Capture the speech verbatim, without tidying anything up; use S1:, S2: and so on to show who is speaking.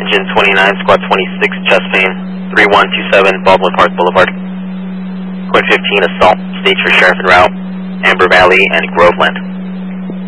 S1: Engine twenty-nine, Squad twenty-six, chest pain, three one two seven, Baldwin Park Boulevard. Quinn fifteen, assault, stage for sheriff en route, Amber Valley and Groveland.